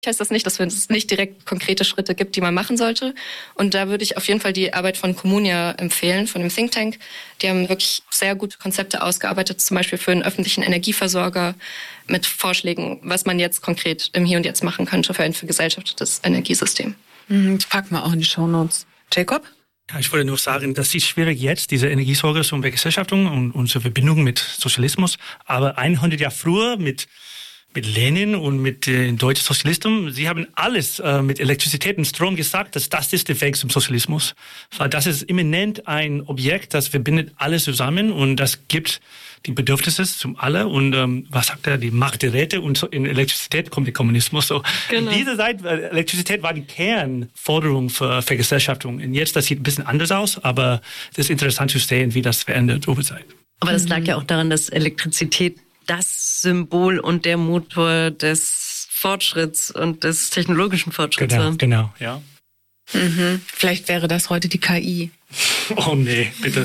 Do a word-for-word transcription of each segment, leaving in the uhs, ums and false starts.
heißt das nicht, dass es nicht direkt konkrete Schritte gibt, die man machen sollte. Und da würde ich auf jeden Fall die Arbeit von Communia empfehlen, von dem Think Tank. Die haben wirklich sehr gute Konzepte ausgearbeitet, zum Beispiel für einen öffentlichen Energieversorger mit Vorschlägen, was man jetzt konkret im Hier und Jetzt machen könnte für ein vergesellschaftetes Energiesystem. Das packen wir auch in die Shownotes. Jacob? Ja, ich wollte nur sagen, das ist schwierig jetzt, diese Energiesorge zur Vergesellschaftung und unsere Verbindung mit Sozialismus. Aber hundert Jahre früher mit mit Lenin und mit den deutschen Sozialisten, sie haben alles äh, mit Elektrizität und Strom gesagt, dass das ist der Weg zum Sozialismus. Weil das ist immanent ein Objekt, das verbindet alles zusammen und das gibt die Bedürfnisse zum alle. Und ähm, was sagt er? Die Macht der Räte und in Elektrizität kommt der Kommunismus. So. Genau. In dieser Zeit, Elektrizität war die Kernforderung für Vergesellschaftung. Und jetzt, das sieht ein bisschen anders aus, aber es ist interessant zu sehen, wie das verändert über Zeit. Aber das lag ja auch daran, dass Elektrizität das Symbol und der Motor des Fortschritts und des technologischen Fortschritts genau, war. Genau, ja. Mhm. Vielleicht wäre das heute die K I. Oh nee, bitte.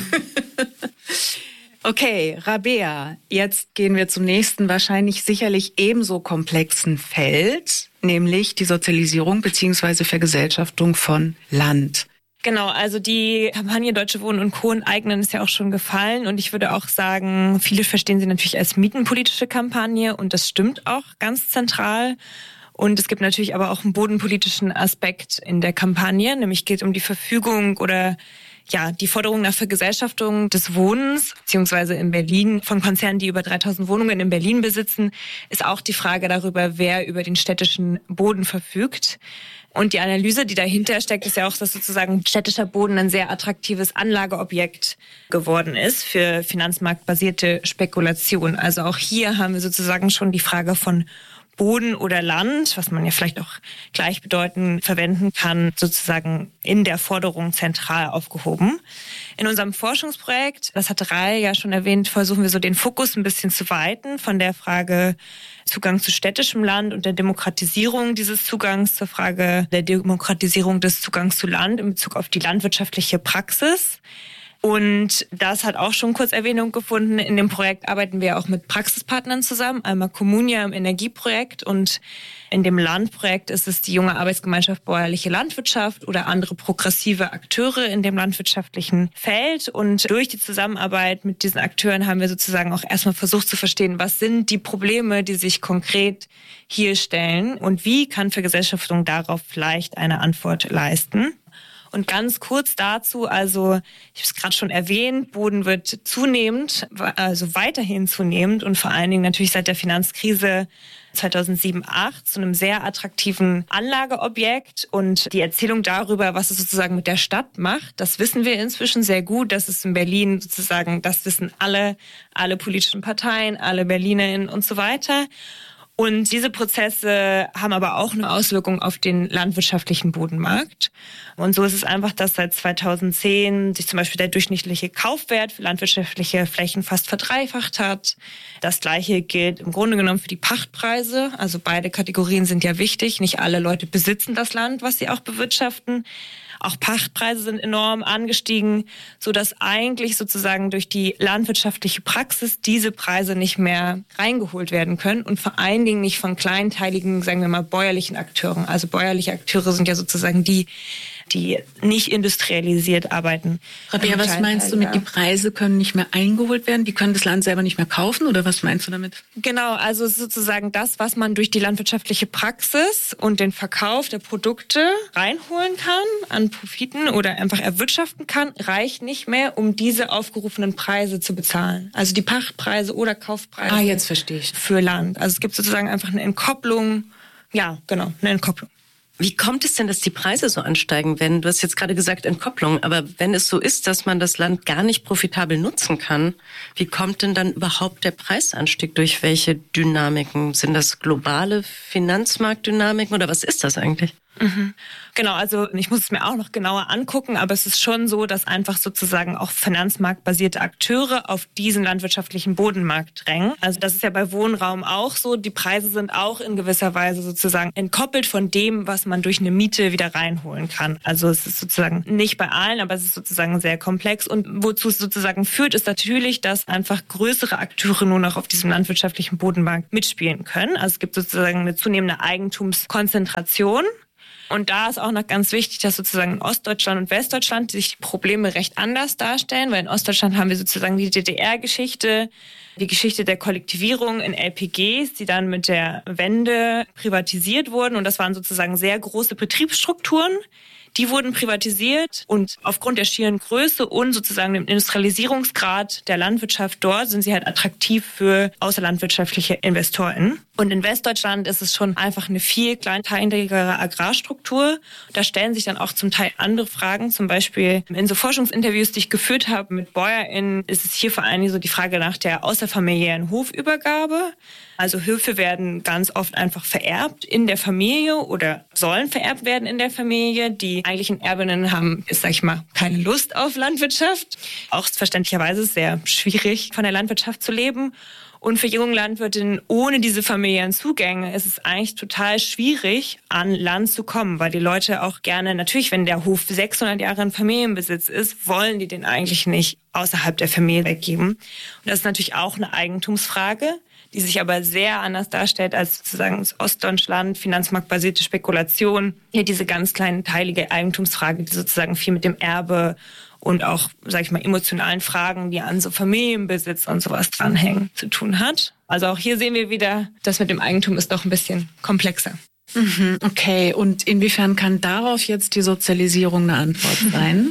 Okay, Rabea, jetzt gehen wir zum nächsten, wahrscheinlich sicherlich ebenso komplexen Feld, nämlich die Sozialisierung bzw. Vergesellschaftung von Land. Genau, also die Kampagne Deutsche Wohnen und Co. enteignen ist ja auch schon gefallen und ich würde auch sagen, viele verstehen sie natürlich als mietenpolitische Kampagne und das stimmt auch ganz zentral. Und es gibt natürlich aber auch einen bodenpolitischen Aspekt in der Kampagne, nämlich geht es um die Verfügung oder ja, die Forderung nach Vergesellschaftung des Wohnens, beziehungsweise in Berlin von Konzernen, die über dreitausend Wohnungen in Berlin besitzen, ist auch die Frage darüber, wer über den städtischen Boden verfügt. Und die Analyse, die dahinter steckt, ist ja auch, dass sozusagen städtischer Boden ein sehr attraktives Anlageobjekt geworden ist für finanzmarktbasierte Spekulation. Also auch hier haben wir sozusagen schon die Frage von Boden oder Land, was man ja vielleicht auch gleichbedeutend verwenden kann, sozusagen in der Forderung zentral aufgehoben. In unserem Forschungsprojekt, das hat Rai ja schon erwähnt, versuchen wir so den Fokus ein bisschen zu weiten von der Frage Zugang zu städtischem Land und der Demokratisierung dieses Zugangs zur Frage der Demokratisierung des Zugangs zu Land in Bezug auf die landwirtschaftliche Praxis. Und das hat auch schon kurz Erwähnung gefunden. In dem Projekt arbeiten wir auch mit Praxispartnern zusammen. Einmal Communia im Energieprojekt und in dem Landprojekt ist es die junge Arbeitsgemeinschaft Bäuerliche Landwirtschaft oder andere progressive Akteure in dem landwirtschaftlichen Feld. Und durch die Zusammenarbeit mit diesen Akteuren haben wir sozusagen auch erstmal versucht zu verstehen, was sind die Probleme, die sich konkret hier stellen und wie kann Vergesellschaftung darauf vielleicht eine Antwort leisten. Und ganz kurz dazu, also ich habe es gerade schon erwähnt, Boden wird zunehmend, also weiterhin zunehmend und vor allen Dingen natürlich seit der Finanzkrise zweitausendsieben acht zu einem sehr attraktiven Anlageobjekt. Und die Erzählung darüber, was es sozusagen mit der Stadt macht, das wissen wir inzwischen sehr gut. Das ist in Berlin sozusagen, das wissen alle, alle politischen Parteien, alle BerlinerInnen und so weiter. Und diese Prozesse haben aber auch eine Auswirkung auf den landwirtschaftlichen Bodenmarkt. Und so ist es einfach, dass seit zweitausendzehn sich zum Beispiel der durchschnittliche Kaufwert für landwirtschaftliche Flächen fast verdreifacht hat. Das Gleiche gilt im Grunde genommen für die Pachtpreise. Also beide Kategorien sind ja wichtig. Nicht alle Leute besitzen das Land, was sie auch bewirtschaften. Auch Pachtpreise sind enorm angestiegen, so dass eigentlich sozusagen durch die landwirtschaftliche Praxis diese Preise nicht mehr reingeholt werden können und vor allen Dingen nicht von kleinteiligen, sagen wir mal, bäuerlichen Akteuren. Also bäuerliche Akteure sind ja sozusagen die, die nicht industrialisiert arbeiten. Rabea, was meinst du mit, die Preise können nicht mehr eingeholt werden? Die können das Land selber nicht mehr kaufen oder was meinst du damit? Genau, also sozusagen das, was man durch die landwirtschaftliche Praxis und den Verkauf der Produkte reinholen kann an Profiten oder einfach erwirtschaften kann, reicht nicht mehr, um diese aufgerufenen Preise zu bezahlen. Also die Pachtpreise oder Kaufpreise. Ah, jetzt verstehe ich. Für Land. Also es gibt sozusagen einfach eine Entkopplung. Ja, genau, eine Entkopplung. Wie kommt es denn, dass die Preise so ansteigen, wenn, du hast jetzt gerade gesagt Entkopplung, aber wenn es so ist, dass man das Land gar nicht profitabel nutzen kann, wie kommt denn dann überhaupt der Preisanstieg? Durch welche Dynamiken? Sind das globale Finanzmarktdynamiken oder was ist das eigentlich? Mhm. Genau, also ich muss es mir auch noch genauer angucken, aber es ist schon so, dass einfach sozusagen auch finanzmarktbasierte Akteure auf diesen landwirtschaftlichen Bodenmarkt drängen. Also das ist ja bei Wohnraum auch so. Die Preise sind auch in gewisser Weise sozusagen entkoppelt von dem, was man durch eine Miete wieder reinholen kann. Also es ist sozusagen nicht bei allen, aber es ist sozusagen sehr komplex. Und wozu es sozusagen führt, ist natürlich, dass einfach größere Akteure nur noch auf diesem landwirtschaftlichen Bodenmarkt mitspielen können. Also es gibt sozusagen eine zunehmende Eigentumskonzentration. Und da ist auch noch ganz wichtig, dass sozusagen in Ostdeutschland und Westdeutschland sich die Probleme recht anders darstellen, weil in Ostdeutschland haben wir sozusagen die D D R-Geschichte, die Geschichte der Kollektivierung in L P Gs, die dann mit der Wende privatisiert wurden. Und das waren sozusagen sehr große Betriebsstrukturen. Die wurden privatisiert und aufgrund der schieren Größe und sozusagen dem Industrialisierungsgrad der Landwirtschaft dort sind sie halt attraktiv für außerlandwirtschaftliche InvestorInnen. Und in Westdeutschland ist es schon einfach eine viel kleinteiligere Agrarstruktur. Da stellen sich dann auch zum Teil andere Fragen. Zum Beispiel in so Forschungsinterviews, die ich geführt habe mit BäuerInnen, ist es hier vor allem so die Frage nach der außerfamiliären Hofübergabe. Also Höfe werden ganz oft einfach vererbt in der Familie oder sollen vererbt werden in der Familie. Die eigentlichen Erbinnen haben, ist, sag ich mal, keine Lust auf Landwirtschaft. Auch verständlicherweise ist es sehr schwierig, von der Landwirtschaft zu leben. Und für junge Landwirtinnen ohne diese familiären Zugänge ist es eigentlich total schwierig, an Land zu kommen, weil die Leute auch gerne, natürlich, wenn der Hof sechshundert Jahre in Familienbesitz ist, wollen die den eigentlich nicht außerhalb der Familie weggeben. Und das ist natürlich auch eine Eigentumsfrage, die sich aber sehr anders darstellt als sozusagen das Ostdeutschland, finanzmarktbasierte Spekulation. Hier diese ganz kleinteilige Eigentumsfrage, die sozusagen viel mit dem Erbe und auch, sag ich mal, emotionalen Fragen, die an so Familienbesitz und sowas dranhängen, zu tun hat. Also auch hier sehen wir wieder, das mit dem Eigentum ist doch ein bisschen komplexer. Mhm, okay, und inwiefern kann darauf jetzt die Sozialisierung eine Antwort sein?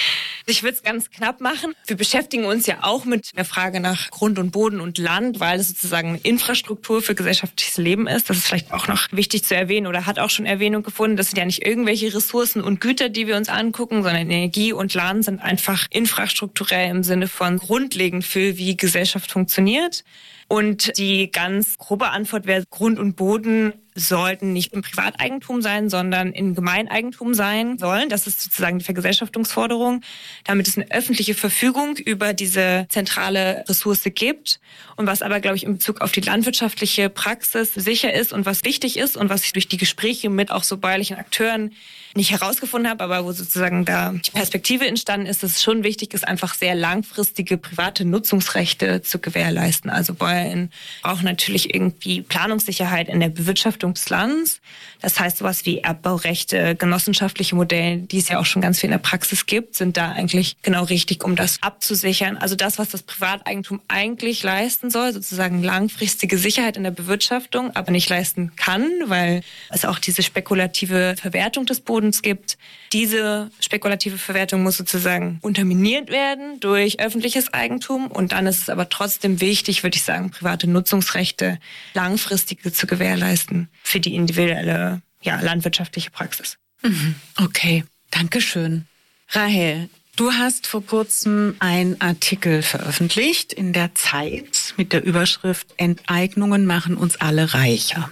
Ich würde es ganz knapp machen. Wir beschäftigen uns ja auch mit der Frage nach Grund und Boden und Land, weil es sozusagen eine Infrastruktur für gesellschaftliches Leben ist. Das ist vielleicht auch noch wichtig zu erwähnen oder hat auch schon Erwähnung gefunden. Das sind ja nicht irgendwelche Ressourcen und Güter, die wir uns angucken, sondern Energie und Land sind einfach infrastrukturell im Sinne von grundlegend für, wie Gesellschaft funktioniert. Und die ganz grobe Antwort wäre, Grund und Boden sollten nicht im Privateigentum sein, sondern in Gemeineigentum sein sollen. Das ist sozusagen die Vergesellschaftungsforderung, damit es eine öffentliche Verfügung über diese zentrale Ressource gibt. Und was aber, glaube ich, in Bezug auf die landwirtschaftliche Praxis sicher ist und was wichtig ist und was ich durch die Gespräche mit auch so bäuerlichen Akteuren nicht herausgefunden habe, aber wo sozusagen da die Perspektive entstanden ist, dass es schon wichtig ist, einfach sehr langfristige private Nutzungsrechte zu gewährleisten. Also BäuerInnen brauchen natürlich irgendwie Planungssicherheit in der Bewirtschaftung des Landes. Das heißt, sowas wie Erbbaurechte, genossenschaftliche Modelle, die es ja auch schon ganz viel in der Praxis gibt, sind da eigentlich genau richtig, um das abzusichern. Also das, was das Privateigentum eigentlich leisten soll, sozusagen langfristige Sicherheit in der Bewirtschaftung, aber nicht leisten kann, weil es auch diese spekulative Verwertung des Bodens gibt. Diese spekulative Verwertung muss sozusagen unterminiert werden durch öffentliches Eigentum und dann ist es aber trotzdem wichtig, würde ich sagen, private Nutzungsrechte langfristige zu gewährleisten für die individuelle, ja, landwirtschaftliche Praxis. Mhm. Okay, danke schön. Rahel, du hast vor kurzem einen Artikel veröffentlicht in der Zeit mit der Überschrift Enteignungen machen uns alle reicher.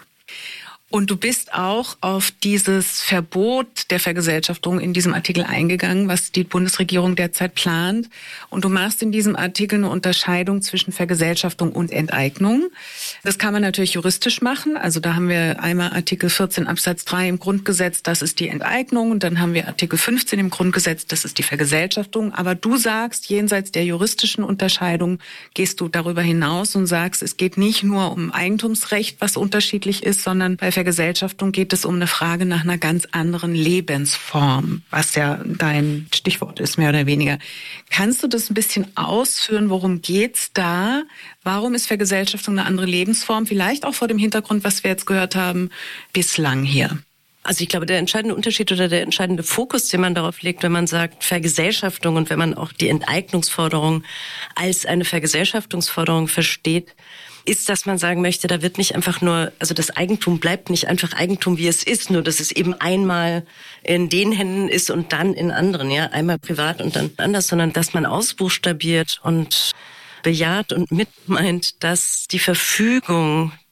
Und du bist auch auf dieses Verbot der Vergesellschaftung in diesem Artikel eingegangen, was die Bundesregierung derzeit plant. Und du machst in diesem Artikel eine Unterscheidung zwischen Vergesellschaftung und Enteignung. Das kann man natürlich juristisch machen. Also da haben wir einmal Artikel vierzehn Absatz drei im Grundgesetz, das ist die Enteignung. Und dann haben wir Artikel fünfzehn im Grundgesetz, das ist die Vergesellschaftung. Aber du sagst, jenseits der juristischen Unterscheidung gehst du darüber hinaus und sagst, es geht nicht nur um Eigentumsrecht, was unterschiedlich ist, sondern bei Vergesellschaftung geht es um eine Frage nach einer ganz anderen Lebensform, was ja dein Stichwort ist, mehr oder weniger. Kannst du das ein bisschen ausführen? Worum geht's da? Warum ist Vergesellschaftung eine andere Lebensform? Vielleicht auch vor dem Hintergrund, was wir jetzt gehört haben, bislang hier. Also ich glaube, der entscheidende Unterschied oder der entscheidende Fokus, den man darauf legt, wenn man sagt Vergesellschaftung und wenn man auch die Enteignungsforderung als eine Vergesellschaftungsforderung versteht, ist, dass man sagen möchte, da wird nicht einfach nur, also das Eigentum bleibt nicht einfach Eigentum, wie es ist, nur dass es eben einmal in den Händen ist und dann in anderen, ja, einmal privat und dann anders, sondern dass man ausbuchstabiert und bejaht und mitmeint, dass die Verfügung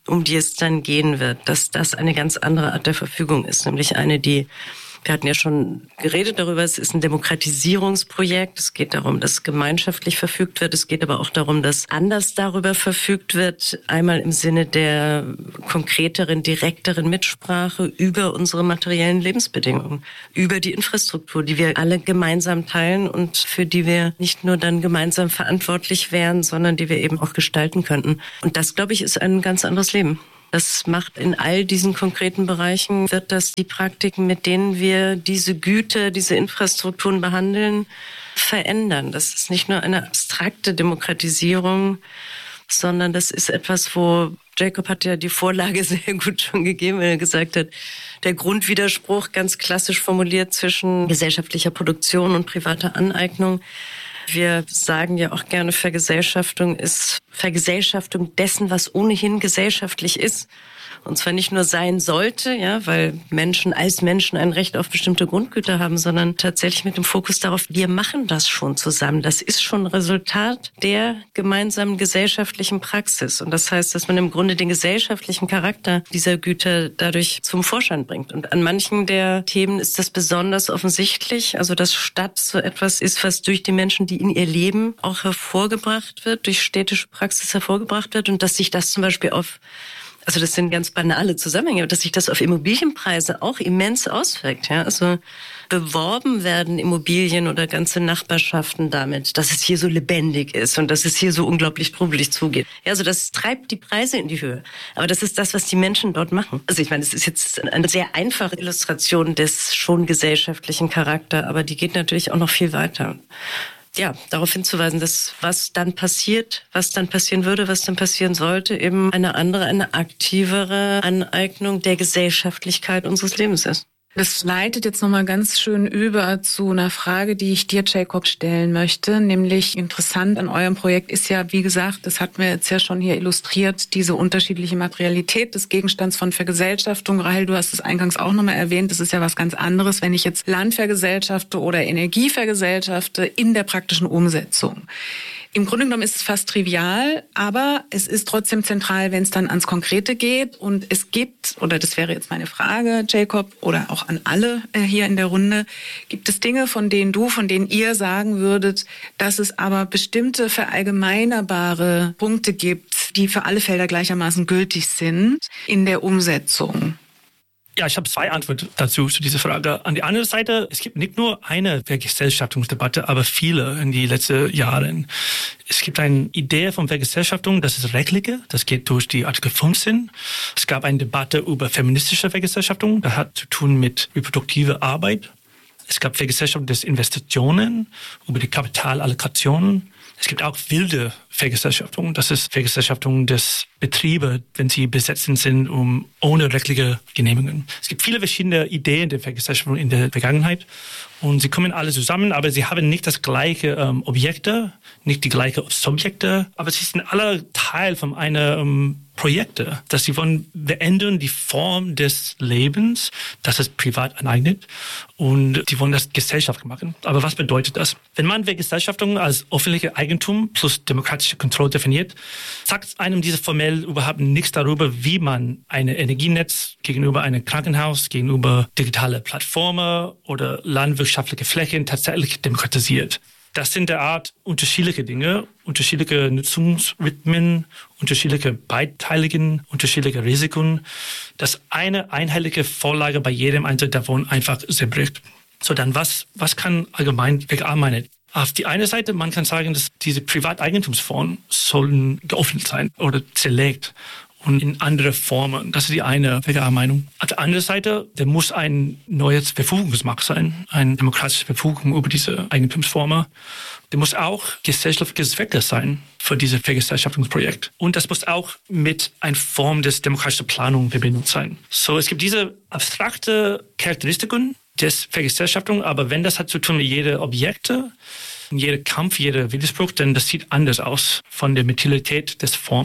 um die es dann gehen wird, dass das eine ganz andere Art der Verfügung ist, nämlich eine, die wir hatten ja schon geredet darüber, es ist ein Demokratisierungsprojekt. Es geht darum, dass gemeinschaftlich verfügt wird. Es geht aber auch darum, dass anders darüber verfügt wird. Einmal im Sinne der konkreteren, direkteren Mitsprache über unsere materiellen Lebensbedingungen, über die Infrastruktur, die wir alle gemeinsam teilen und für die wir nicht nur dann gemeinsam verantwortlich wären, sondern die wir eben auch gestalten könnten. Und das, glaube ich, ist ein ganz anderes Leben. Das macht in all diesen konkreten Bereichen, wird das die Praktiken, mit denen wir diese Güter, diese Infrastrukturen behandeln, verändern. Das ist nicht nur eine abstrakte Demokratisierung, sondern das ist etwas, wo Jacob hat ja die Vorlage sehr gut schon gegeben, wenn er gesagt hat, der Grundwiderspruch ganz klassisch formuliert zwischen gesellschaftlicher Produktion und privater Aneignung. Wir sagen ja auch gerne, Vergesellschaftung ist Vergesellschaftung dessen, was ohnehin gesellschaftlich ist. Und zwar nicht nur sein sollte, ja, weil Menschen als Menschen ein Recht auf bestimmte Grundgüter haben, sondern tatsächlich mit dem Fokus darauf, wir machen das schon zusammen. Das ist schon Resultat der gemeinsamen gesellschaftlichen Praxis. Und das heißt, dass man im Grunde den gesellschaftlichen Charakter dieser Güter dadurch zum Vorschein bringt. Und an manchen der Themen ist das besonders offensichtlich. Also, dass Stadt so etwas ist, was durch die Menschen, die in ihr leben, auch hervorgebracht wird, durch städtische Praxis hervorgebracht wird. Und dass sich das zum Beispiel auf Also das sind ganz banale Zusammenhänge, dass sich das auf Immobilienpreise auch immens auswirkt. Ja? Also beworben werden Immobilien oder ganze Nachbarschaften damit, dass es hier so lebendig ist und dass es hier so unglaublich trubelig zugeht. Ja, also das treibt die Preise in die Höhe. Aber das ist das, was die Menschen dort machen. Also ich meine, es ist jetzt eine sehr einfache Illustration des schon gesellschaftlichen Charakters, aber die geht natürlich auch noch viel weiter. Ja, darauf hinzuweisen, dass was dann passiert, was dann passieren würde, was dann passieren sollte, eben eine andere, eine aktivere Aneignung der Gesellschaftlichkeit unseres Lebens ist. Das leitet jetzt nochmal ganz schön über zu einer Frage, die ich dir, Jacob, stellen möchte. Nämlich interessant an eurem Projekt ist ja, wie gesagt, das hatten wir jetzt ja schon hier illustriert, diese unterschiedliche Materialität des Gegenstands von Vergesellschaftung. Rahel, du hast es eingangs auch nochmal erwähnt, das ist ja was ganz anderes, wenn ich jetzt Land vergesellschafte oder Energie vergesellschafte in der praktischen Umsetzung. Im Grunde genommen ist es fast trivial, aber es ist trotzdem zentral, wenn es dann ans Konkrete geht. Und es gibt, oder das wäre jetzt meine Frage, Jacob, oder auch an alle äh, hier in der Runde, gibt es Dinge, von denen du, von denen ihr sagen würdet, dass es aber bestimmte verallgemeinerbare Punkte gibt, die für alle Felder gleichermaßen gültig sind in der Umsetzung? Ja, ich habe zwei Antworten dazu, zu dieser Frage. An die andere Seite, es gibt nicht nur eine Vergesellschaftungsdebatte, aber viele in den letzten Jahren. Es gibt eine Idee von Vergesellschaftung, das ist rechtliche, das geht durch die Artikel fünfzehn. Es gab eine Debatte über feministische Vergesellschaftung, das hat zu tun mit reproduktiver Arbeit. Es gab Vergesellschaftung des Investitionen, über die Kapitalallokation. Es gibt auch wilde Vergesellschaftung. Das ist Vergesellschaftung des Betriebes, wenn sie besetzt sind, um ohne rechtliche Genehmigungen. Es gibt viele verschiedene Ideen der Vergesellschaftung in der Vergangenheit. Und sie kommen alle zusammen, aber sie haben nicht das gleiche ähm, Objekte, nicht die gleichen Subjekte, aber sie sind alle Teil von einer ähm, Projekte, dass sie wollen verändern die Form des Lebens, das ist privat aneignet, und sie wollen das Gesellschaft machen. Aber was bedeutet das? Wenn man Vergesellschaftung als öffentliche Eigentum plus demokratische Kontrolle definiert, sagt einem diese formell überhaupt nichts darüber, wie man ein Energienetz gegenüber einem Krankenhaus, gegenüber digitale Plattformen oder landwirtschaftliche Flächen tatsächlich demokratisiert. Das sind der Art unterschiedliche Dinge, unterschiedliche Nutzungsrhythmen, unterschiedliche Beteiligen, unterschiedliche Risiken, dass eine einheitliche Vorlage bei jedem Einzelnen davon einfach zerbricht. So, dann was, was kann allgemein verallgemeinert? Auf die eine Seite, man kann sagen, dass diese Privateigentumsformen sollen geöffnet sein oder zerlegt und in andere Formen. Das ist die eine Meinung. Auf der anderen Seite, da muss ein neues Verfügungsmacht sein, eine demokratische Verfügung über diese Eigentumsformen. Da muss auch gesellschaftliche Zwecke sein für dieses Vergesellschaftungsprojekt. Und das muss auch mit einer Form des demokratischen Planung verbindet sein. So, es gibt diese abstrakte Charakteristiken des Vergesellschaftung, aber wenn das hat zu tun mit jedem Objekte, jeder Kampf, jeder Widerspruch, dann das sieht anders aus von der Materialität des Formen.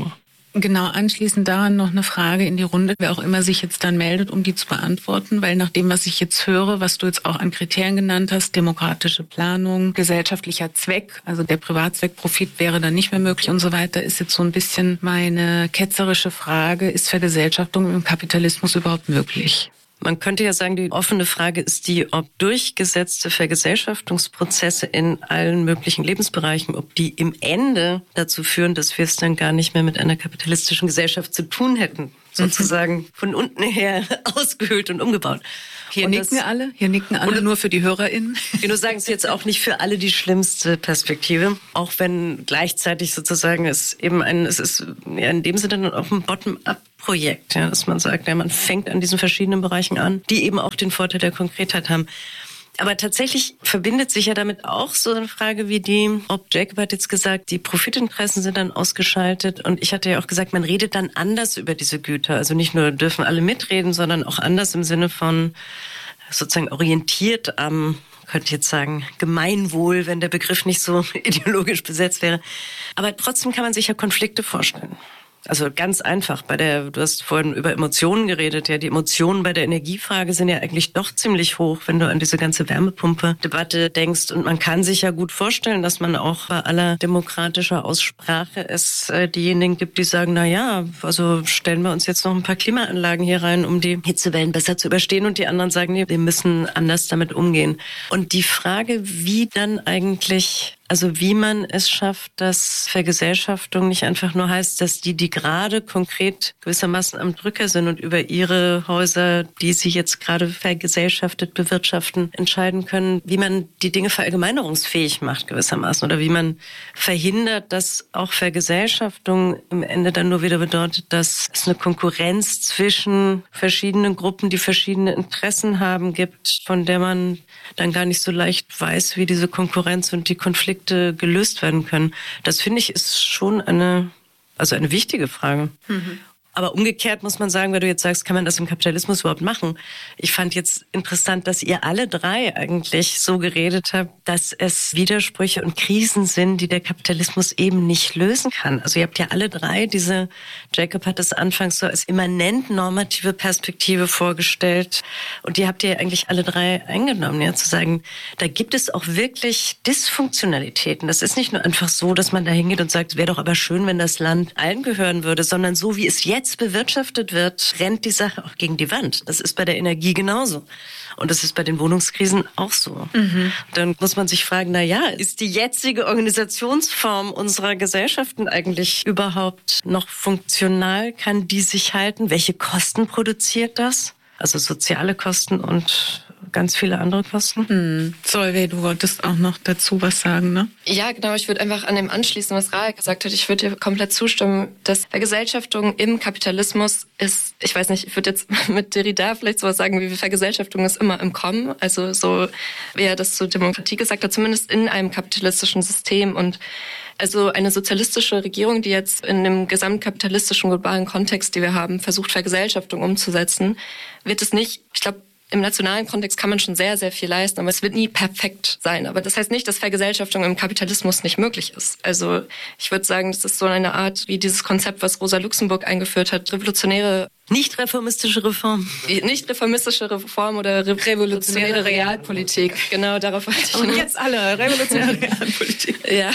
Genau, anschließend daran noch eine Frage in die Runde, wer auch immer sich jetzt dann meldet, um die zu beantworten, weil nach dem, was ich jetzt höre, was du jetzt auch an Kriterien genannt hast, demokratische Planung, gesellschaftlicher Zweck, also der Privatzweckprofit wäre dann nicht mehr möglich und so weiter, ist jetzt so ein bisschen meine ketzerische Frage, ist Vergesellschaftung im Kapitalismus überhaupt möglich? Man könnte ja sagen, die offene Frage ist die, ob durchgesetzte Vergesellschaftungsprozesse in allen möglichen Lebensbereichen, ob die im Ende dazu führen, dass wir es dann gar nicht mehr mit einer kapitalistischen Gesellschaft zu tun hätten. Sozusagen mhm. von unten her ausgehöhlt und umgebaut. Hier und nicken das, alle, hier nicken alle und, nur für die HörerInnen. Du sagst jetzt auch nicht für alle die schlimmste Perspektive, auch wenn gleichzeitig sozusagen es eben ein, es ist ja in dem Sinne dann auch ein Bottom-up-Projekt, ja, dass man sagt, ja, man fängt an diesen verschiedenen Bereichen an, die eben auch den Vorteil der Konkretheit haben. Aber tatsächlich verbindet sich ja damit auch so eine Frage wie die, ob Jacob hat jetzt gesagt, die Profitinteressen sind dann ausgeschaltet. Und ich hatte ja auch gesagt, man redet dann anders über diese Güter. Also nicht nur dürfen alle mitreden, sondern auch anders im Sinne von sozusagen orientiert am, könnte ich jetzt sagen, Gemeinwohl, wenn der Begriff nicht so ideologisch besetzt wäre. Aber trotzdem kann man sich ja Konflikte vorstellen. Also ganz einfach, bei der, du hast vorhin über Emotionen geredet, ja, die Emotionen bei der Energiefrage sind ja eigentlich doch ziemlich hoch, wenn du an diese ganze Wärmepumpe-Debatte denkst. Und man kann sich ja gut vorstellen, dass man auch bei aller demokratischer Aussprache es äh, diejenigen gibt, die sagen, na ja, also stellen wir uns jetzt noch ein paar Klimaanlagen hier rein, um die Hitzewellen besser zu überstehen. Und die anderen sagen, nee, wir müssen anders damit umgehen. Und die Frage, wie dann eigentlich... Also wie man es schafft, dass Vergesellschaftung nicht einfach nur heißt, dass die, die gerade konkret gewissermaßen am Drücker sind und über ihre Häuser, die sie jetzt gerade vergesellschaftet bewirtschaften, entscheiden können, wie man die Dinge verallgemeinerungsfähig macht gewissermaßen oder wie man verhindert, dass auch Vergesellschaftung im Ende dann nur wieder bedeutet, dass es eine Konkurrenz zwischen verschiedenen Gruppen, die verschiedene Interessen haben, gibt, von der man dann gar nicht so leicht weiß, wie diese Konkurrenz und die Konflikte gelöst werden können. Das finde ich ist schon eine, also eine wichtige Frage. Mhm. Aber umgekehrt muss man sagen, wenn du jetzt sagst, kann man das im Kapitalismus überhaupt machen? Ich fand jetzt interessant, dass ihr alle drei eigentlich so geredet habt, dass es Widersprüche und Krisen sind, die der Kapitalismus eben nicht lösen kann. Also ihr habt ja alle drei diese, Jacob hat es anfangs so als immanent normative Perspektive vorgestellt und die habt ihr eigentlich alle drei eingenommen, ja, zu sagen, da gibt es auch wirklich Dysfunktionalitäten. Das ist nicht nur einfach so, dass man da hingeht und sagt, es wäre doch aber schön, wenn das Land allen gehören würde, sondern so wie es jetzt bewirtschaftet wird, rennt die Sache auch gegen die Wand. Das ist bei der Energie genauso. Und das ist bei den Wohnungskrisen auch so. Mhm. Dann muss man sich fragen, na ja, ist die jetzige Organisationsform unserer Gesellschaften eigentlich überhaupt noch funktional? Kann die sich halten? Welche Kosten produziert das? Also soziale Kosten und ganz viele andere Kosten. Hm. Solveig, du wolltest auch noch dazu was sagen, ne? Ja, genau. Ich würde einfach an dem anschließen, was Rahel gesagt hat. Ich würde dir komplett zustimmen, dass Vergesellschaftung im Kapitalismus ist, ich weiß nicht, ich würde jetzt mit Derrida vielleicht sowas sagen, wie Vergesellschaftung ist immer im Kommen. Also so, wie er das zur Demokratie gesagt hat, zumindest in einem kapitalistischen System. Und also eine sozialistische Regierung, die jetzt in dem gesamtkapitalistischen globalen Kontext, die wir haben, versucht, Vergesellschaftung umzusetzen, wird es nicht, ich glaube, im nationalen Kontext kann man schon sehr, sehr viel leisten, aber es wird nie perfekt sein. Aber das heißt nicht, dass Vergesellschaftung im Kapitalismus nicht möglich ist. Also ich würde sagen, das ist so eine Art wie dieses Konzept, was Rosa Luxemburg eingeführt hat, revolutionäre Nicht reformistische Reform. Nicht reformistische Reform oder re revolutionäre Realpolitik. Genau, darauf wollte ich. Und jetzt alle, revolutionäre Realpolitik. Ja.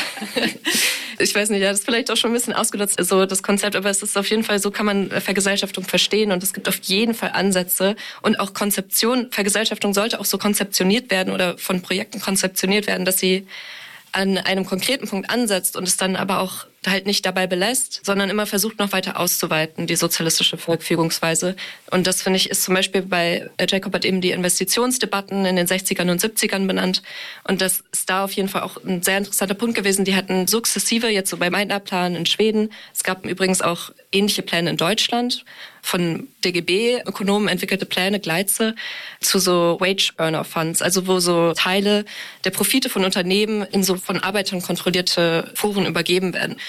Ich weiß nicht, ja, das ist vielleicht auch schon ein bisschen ausgenutzt, so das Konzept, aber es ist auf jeden Fall, so kann man Vergesellschaftung verstehen und es gibt auf jeden Fall Ansätze und auch Konzeption. Vergesellschaftung sollte auch so konzeptioniert werden oder von Projekten konzeptioniert werden, dass sie an einem konkreten Punkt ansetzt und es dann aber auch halt nicht dabei belässt, sondern immer versucht, noch weiter auszuweiten, die sozialistische Verfügungsweise. Und das, finde ich, ist zum Beispiel bei, Jacob hat eben die Investitionsdebatten in den sechzigern und siebzigern benannt. Und das ist da auf jeden Fall auch ein sehr interessanter Punkt gewesen. Die hatten sukzessive, jetzt so beim Meitner-Plan in Schweden, es gab übrigens auch ähnliche Pläne in Deutschland, von D G B-Ökonomen entwickelte Pläne, Gleitze, zu so Wage-Earner-Funds, also wo so Teile der Profite von Unternehmen in so von Arbeitern kontrollierte Foren übergeben werden.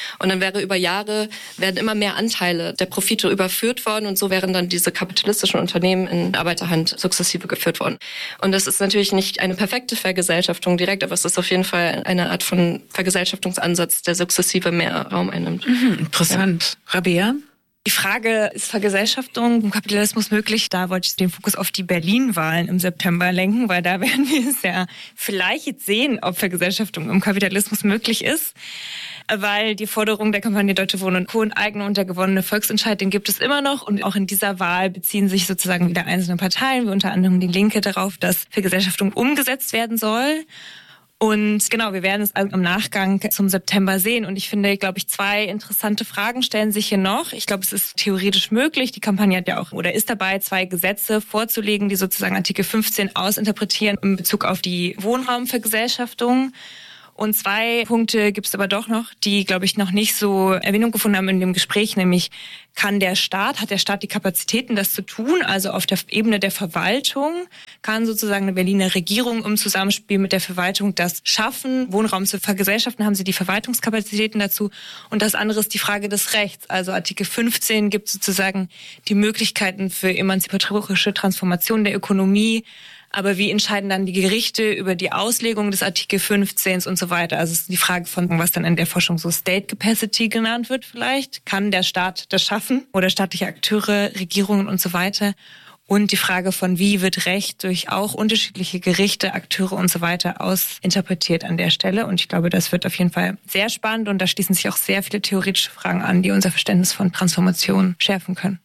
Und dann wäre über Jahre, werden immer mehr Anteile der Profite überführt worden und so wären dann diese kapitalistischen Unternehmen in Arbeiterhand sukzessive geführt worden. Und das ist natürlich nicht eine perfekte Vergesellschaftung direkt, aber es ist auf jeden Fall eine Art von Vergesellschaftungsansatz, der sukzessive mehr Raum einnimmt. Mhm, interessant. Ja. Rabea? Die Frage, ist Vergesellschaftung im Kapitalismus möglich? Da wollte ich den Fokus auf die Berlin-Wahlen im September lenken, weil da werden wir es ja vielleicht jetzt sehen, ob Vergesellschaftung im Kapitalismus möglich ist. Weil die Forderung der Kampagne Deutsche Wohnen und Co. enteignen und der gewonnene Volksentscheid, den gibt es immer noch. Und auch in dieser Wahl beziehen sich sozusagen wieder einzelne Parteien, wie unter anderem die Linke, darauf, dass Vergesellschaftung umgesetzt werden soll. Und genau, wir werden es im Nachgang zum September sehen. Und ich finde, glaube ich, zwei interessante Fragen stellen sich hier noch. Ich glaube, es ist theoretisch möglich. Die Kampagne hat ja auch oder ist dabei, zwei Gesetze vorzulegen, die sozusagen Artikel fünfzehn ausinterpretieren in Bezug auf die Wohnraumvergesellschaftung. Und zwei Punkte gibt es aber doch noch, die, glaube ich, noch nicht so Erwähnung gefunden haben in dem Gespräch, nämlich kann der Staat, hat der Staat die Kapazitäten, das zu tun? Also auf der Ebene der Verwaltung kann sozusagen eine Berliner Regierung im Zusammenspiel mit der Verwaltung das schaffen, Wohnraum zu vergesellschaften, haben sie die Verwaltungskapazitäten dazu. Und das andere ist die Frage des Rechts. Also Artikel fünfzehn gibt sozusagen die Möglichkeiten für emanzipatorische Transformation der Ökonomie. Aber wie entscheiden dann die Gerichte über die Auslegung des Artikel fünfzehn und so weiter? Also es ist die Frage von, was dann in der Forschung so State Capacity genannt wird vielleicht. Kann der Staat das schaffen? Oder staatliche Akteure, Regierungen und so weiter? Und die Frage von, wie wird Recht durch auch unterschiedliche Gerichte, Akteure und so weiter ausinterpretiert an der Stelle. Und ich glaube, das wird auf jeden Fall sehr spannend. Und da schließen sich auch sehr viele theoretische Fragen an, die unser Verständnis von Transformation schärfen können.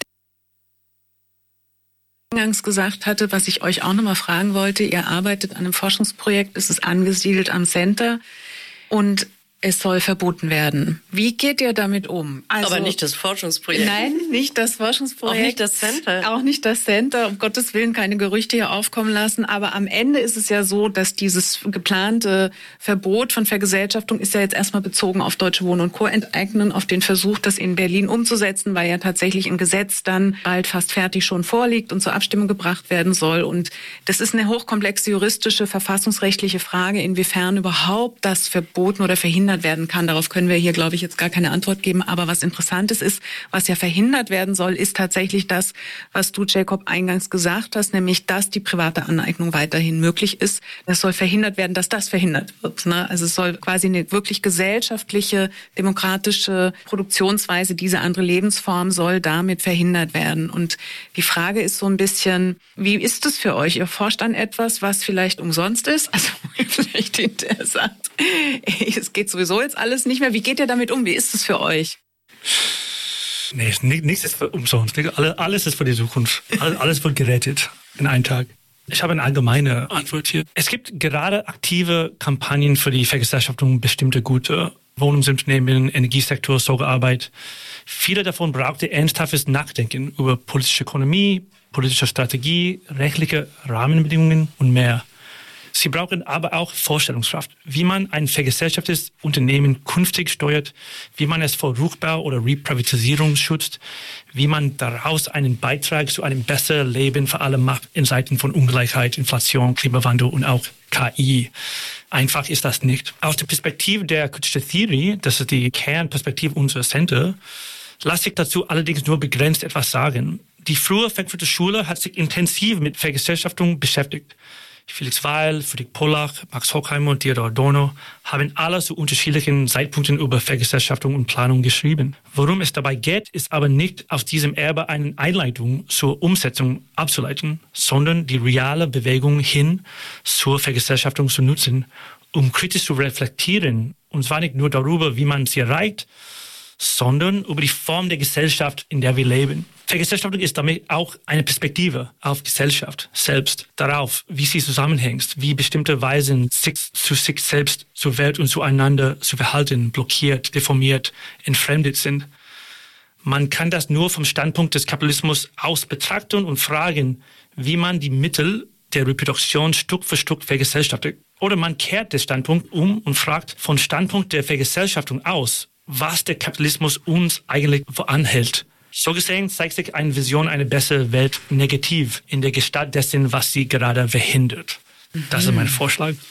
Eingangs gesagt hatte, was ich euch auch nochmal fragen wollte. Ihr arbeitet an einem Forschungsprojekt, es ist angesiedelt am Center und es soll verboten werden. Wie geht ihr damit um? Also, aber nicht das Forschungsprojekt. Nein, nicht das Forschungsprojekt. Auch nicht das Center. Auch nicht das Center. Um Gottes Willen keine Gerüchte hier aufkommen lassen. Aber am Ende ist es ja so, dass dieses geplante Verbot von Vergesellschaftung ist ja jetzt erstmal bezogen auf Deutsche Wohnen und Co. enteignen, auf den Versuch, das in Berlin umzusetzen, weil ja tatsächlich ein Gesetz dann bald fast fertig schon vorliegt und zur Abstimmung gebracht werden soll. Und das ist eine hochkomplexe juristische, verfassungsrechtliche Frage, inwiefern überhaupt das verboten oder verhindert werden kann. Darauf können wir hier, glaube ich, jetzt gar keine Antwort geben. Aber was Interessantes ist, was ja verhindert werden soll, ist tatsächlich das, was du, Jacob, eingangs gesagt hast, nämlich, dass die private Aneignung weiterhin möglich ist. Es soll verhindert werden, dass das verhindert wird. Ne? Also es soll quasi eine wirklich gesellschaftliche, demokratische Produktionsweise, diese andere Lebensform soll damit verhindert werden. Und die Frage ist so ein bisschen, wie ist es für euch? Ihr forscht an etwas, was vielleicht umsonst ist, also vielleicht hinterher sagt, es geht sowieso jetzt alles nicht mehr. Wie geht ihr damit um? Wie ist es für euch? Nee, nichts ist umsonst. Alles ist für die Zukunft. Alles wird gerettet in einem Tag. Ich habe eine allgemeine Antwort hier. Es gibt gerade aktive Kampagnen für die Vergesellschaftung bestimmter Güter. Wohnungsunternehmen, Energiesektor, Sorgearbeit. Viele davon brauchte ernsthaftes Nachdenken über politische Ökonomie, politische Strategie, rechtliche Rahmenbedingungen und mehr. Sie brauchen aber auch Vorstellungskraft, wie man ein vergesellschaftetes Unternehmen künftig steuert, wie man es vor Rückbau oder Reprivatisierung schützt, wie man daraus einen Beitrag zu einem besseren Leben für alle macht in Zeiten von Ungleichheit, Inflation, Klimawandel und auch K I. Einfach ist das nicht. Aus der Perspektive der Critical Theory, das ist die Kernperspektive unseres Center, lasse ich dazu allerdings nur begrenzt etwas sagen. Die frühe Frankfurter Schule hat sich intensiv mit Vergesellschaftung beschäftigt. Felix Weil, Friedrich Pollach, Max Horkheimer und Theodor Adorno haben alle zu unterschiedlichen Zeitpunkten über Vergesellschaftung und Planung geschrieben. Worum es dabei geht, ist aber nicht aus diesem Erbe eine Einleitung zur Umsetzung abzuleiten, sondern die reale Bewegung hin zur Vergesellschaftung zu nutzen, um kritisch zu reflektieren, und zwar nicht nur darüber, wie man sie erreicht, sondern über die Form der Gesellschaft, in der wir leben. Vergesellschaftung ist damit auch eine Perspektive auf Gesellschaft selbst, darauf, wie sie zusammenhängt, wie bestimmte Weisen sich zu sich selbst, zur Welt und zueinander zu verhalten, blockiert, deformiert, entfremdet sind. Man kann das nur vom Standpunkt des Kapitalismus aus betrachten und fragen, wie man die Mittel der Reproduktion Stück für Stück vergesellschaftet. Oder man kehrt den Standpunkt um und fragt vom Standpunkt der Vergesellschaftung aus, was der Kapitalismus uns eigentlich voranhält. So gesehen zeigt sich eine Vision einer besseren Welt negativ in der Gestalt dessen, was sie gerade verhindert. Das ist mein Vorschlag.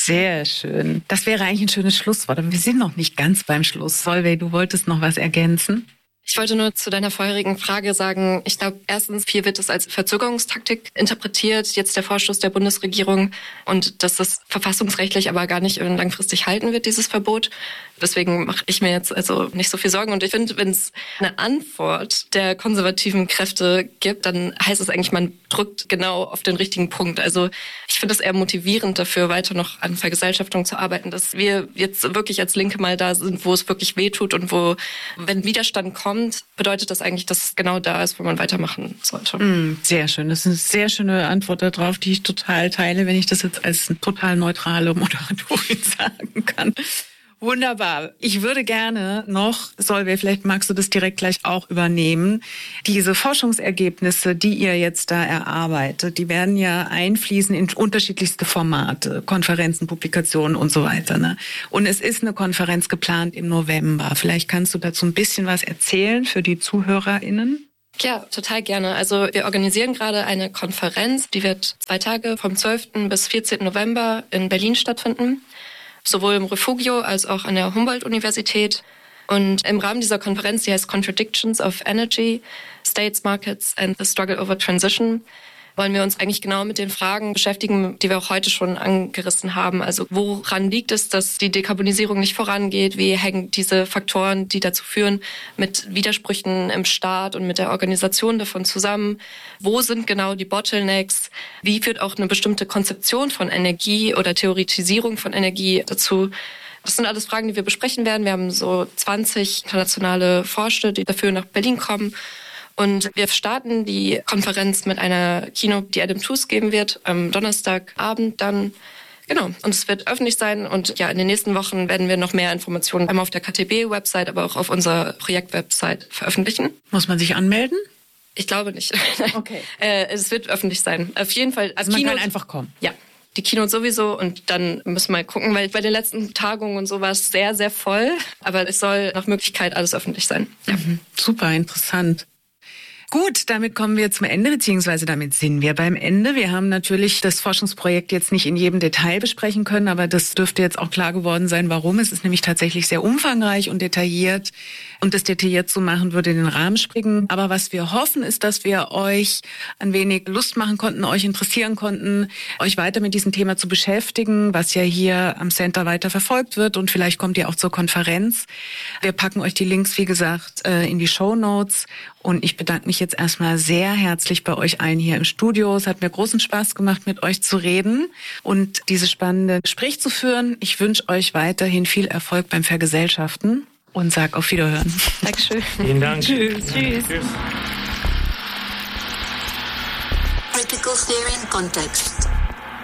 Sehr schön. Das wäre eigentlich ein schönes Schlusswort, aber wir sind noch nicht ganz beim Schluss. Solveig, du wolltest noch was ergänzen? Ich wollte nur zu deiner vorherigen Frage sagen, ich glaube, erstens, viel wird es als Verzögerungstaktik interpretiert, jetzt der Vorstoß der Bundesregierung, und dass das verfassungsrechtlich aber gar nicht langfristig halten wird, dieses Verbot. Deswegen mache ich mir jetzt also nicht so viel Sorgen. Und ich finde, wenn es eine Antwort der konservativen Kräfte gibt, dann heißt es eigentlich, man drückt genau auf den richtigen Punkt. Also ich finde es eher motivierend dafür, weiter noch an Vergesellschaftung zu arbeiten, dass wir jetzt wirklich als Linke mal da sind, wo es wirklich wehtut und wo, wenn Widerstand kommt, bedeutet das eigentlich, dass es genau da ist, wo man weitermachen sollte. Mm, sehr schön. Das ist eine sehr schöne Antwort darauf, die ich total teile, wenn ich das jetzt als total neutrale Moderatorin sagen kann. Wunderbar. Ich würde gerne noch, Solveig, vielleicht magst du das direkt gleich auch übernehmen, diese Forschungsergebnisse, die ihr jetzt da erarbeitet, die werden ja einfließen in unterschiedlichste Formate, Konferenzen, Publikationen und so weiter. Ne? Und es ist eine Konferenz geplant im November. Vielleicht kannst du dazu ein bisschen was erzählen für die ZuhörerInnen? Ja, total gerne. Also wir organisieren gerade eine Konferenz, die wird zwei Tage vom zwölften bis vierzehnten November in Berlin stattfinden. Sowohl im Refugio als auch an der Humboldt-Universität. Und im Rahmen dieser Konferenz, die heißt Contradictions of Energy, States, Markets and the Struggle over Transition, wollen wir uns eigentlich genau mit den Fragen beschäftigen, die wir auch heute schon angerissen haben. Also woran liegt es, dass die Dekarbonisierung nicht vorangeht? Wie hängen diese Faktoren, die dazu führen, mit Widersprüchen im Staat und mit der Organisation davon zusammen? Wo sind genau die Bottlenecks? Wie führt auch eine bestimmte Konzeption von Energie oder Theoretisierung von Energie dazu? Das sind alles Fragen, die wir besprechen werden. Wir haben so zwanzig internationale Forscher, die dafür nach Berlin kommen. Und wir starten die Konferenz mit einer Keynote, die Adam Tooze geben wird, am Donnerstagabend dann. Genau, und es wird öffentlich sein. Und ja, in den nächsten Wochen werden wir noch mehr Informationen einmal auf der K T B-Website, aber auch auf unserer Projekt-Website veröffentlichen. Muss man sich anmelden? Ich glaube nicht. Okay. äh, es wird öffentlich sein. Auf jeden Fall. Also man Keynote, kann einfach kommen? Ja. Die Keynote sowieso, und dann müssen wir mal gucken, weil bei den letzten Tagungen und so war es sehr, sehr voll. Aber es soll nach Möglichkeit alles öffentlich sein. Ja. Mhm. Super interessant. Gut, damit kommen wir zum Ende, beziehungsweise damit sind wir beim Ende. Wir haben natürlich das Forschungsprojekt jetzt nicht in jedem Detail besprechen können, aber das dürfte jetzt auch klar geworden sein, warum. Es ist nämlich tatsächlich sehr umfangreich und detailliert. Und das detailliert zu machen, würde den Rahmen sprengen. Aber was wir hoffen, ist, dass wir euch ein wenig Lust machen konnten, euch interessieren konnten, euch weiter mit diesem Thema zu beschäftigen, was ja hier am Center weiter verfolgt wird. Und vielleicht kommt ihr auch zur Konferenz. Wir packen euch die Links, wie gesagt, in die Shownotes. Und ich bedanke mich jetzt erstmal sehr herzlich bei euch allen hier im Studio. Es hat mir großen Spaß gemacht, mit euch zu reden und dieses spannende Gespräch zu führen. Ich wünsche euch weiterhin viel Erfolg beim Vergesellschaften und sag auf Wiederhören. Dankeschön. Vielen Dank. Tschüss. Tschüss. Tschüss. Critical Theory in Context.